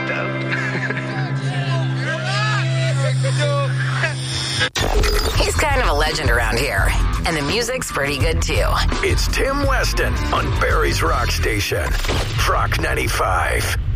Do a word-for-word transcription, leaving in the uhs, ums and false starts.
He's kind of a legend around here, and the music's pretty good too. It's Tim Weston on Barry's Rock Station, Rock ninety-five.